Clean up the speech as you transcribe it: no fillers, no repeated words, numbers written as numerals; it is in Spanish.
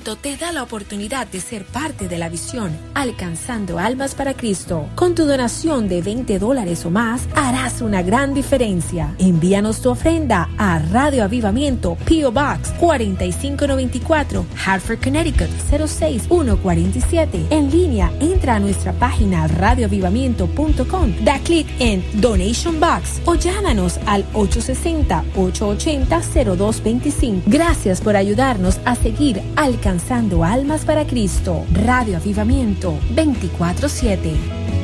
Avivamiento te da la oportunidad de ser parte de la visión Alcanzando Almas para Cristo. Con tu donación de $20 o más, harás una gran diferencia. Envíanos tu ofrenda a Radio Avivamiento, P.O. Box 4594, Hartford, Connecticut 06147. En línea, entra a nuestra página radioavivamiento.com, da clic en Donation Box o llámanos al 860-880-0225. Gracias por ayudarnos a seguir alcanzando almas para Cristo. Radio Avivamiento 24/7.